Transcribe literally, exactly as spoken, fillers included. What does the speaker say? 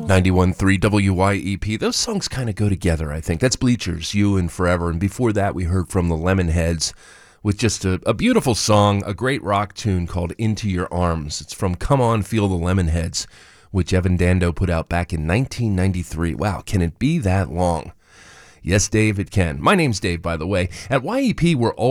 ninety-one point three W Y E P. Those songs kind of go together, I think. That's Bleachers, You and Forever. And before that, we heard from the Lemonheads with just a, a beautiful song, a great rock tune called Into Your Arms. It's from Come On, Feel the Lemonheads, which Evan Dando put out back in nineteen ninety-three. Wow, can it be that long? Yes, Dave, it can. My name's Dave, by the way. At Y E P, we're